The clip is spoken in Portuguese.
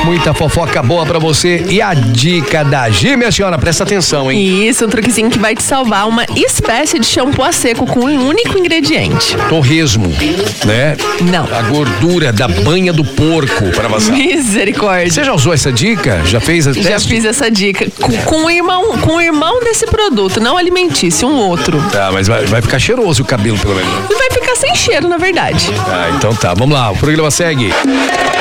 Muita fofoca boa pra você. E a dica da Gi, minha senhora, presta atenção, hein? Isso, um truquezinho que vai te salvar, uma espécie de shampoo a seco com um único ingrediente. Torresmo, né? Não. A gordura da banha do porco pra vazar. Misericórdia. Você já usou essa dica? Já fez a teste? Já fiz essa dica com o irmão desse produto, não alimentício, um outro. Tá, mas vai ficar cheiroso o cabelo, pelo menos. E vai ficar sem cheiro, na verdade. Ah, então tá. Vamos lá, o programa segue.